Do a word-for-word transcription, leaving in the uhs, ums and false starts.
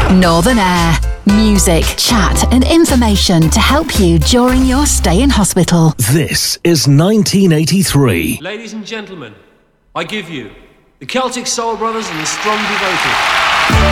Northern Air. Music, chat and information to help you during your stay in hospital. This is nineteen eighty-three. Ladies and gentlemen, I give you the Celtic Soul Brothers and the Strong Devoted.